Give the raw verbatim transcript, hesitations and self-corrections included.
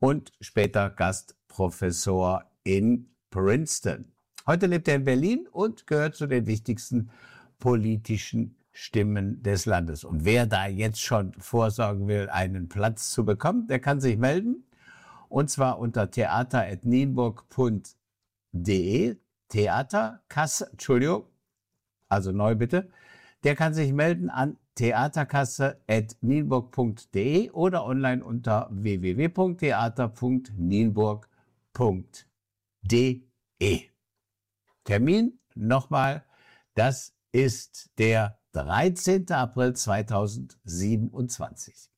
und später Gastprofessor in Princeton. Heute lebt er in Berlin und gehört zu den wichtigsten politischen Stimmen des Landes. Und wer da jetzt schon vorsorgen will, einen Platz zu bekommen, der kann sich melden. Und zwar unter theater at nienburg punkt de. Theaterkasse, Entschuldigung, also neu bitte. Der kann sich melden an theaterkasse at nienburg punkt de oder online unter w w w punkt theater punkt nienburg punkt de. Termin nochmal, das ist der dreizehnten April zweitausendsiebenundzwanzig.